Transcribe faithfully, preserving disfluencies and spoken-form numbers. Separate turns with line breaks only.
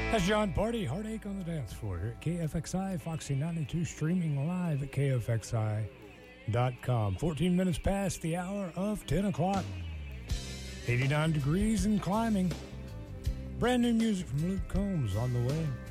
That's John Party, Heartache on the Dance Floor here at K F X I, Foxy ninety-two, streaming live at K F X I dot com. fourteen minutes past the hour of ten o'clock. eighty-nine degrees and climbing. Brand new music from Luke Combs on the way.